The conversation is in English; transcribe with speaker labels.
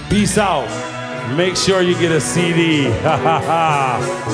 Speaker 1: Peace out. Make sure you get a CD.